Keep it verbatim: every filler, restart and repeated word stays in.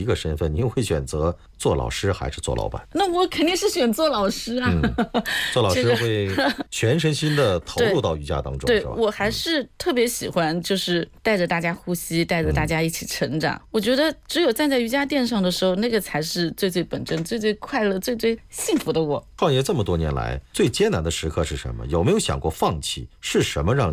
个身份，您会选择做老师还是做老板？ 那我肯定是选做老师啊。 嗯、做老师会全身心的投入到瑜伽当中， 对， 是吧？ 我还是特别喜欢，就是带着大家呼吸，带着大家一起成长。嗯、我觉得只有站在瑜伽垫上的时候，那个才是最最本真、最最快乐、最最幸福的我。 创业这么多年来，最艰难的时刻是什么？有没有想过放弃？是什么让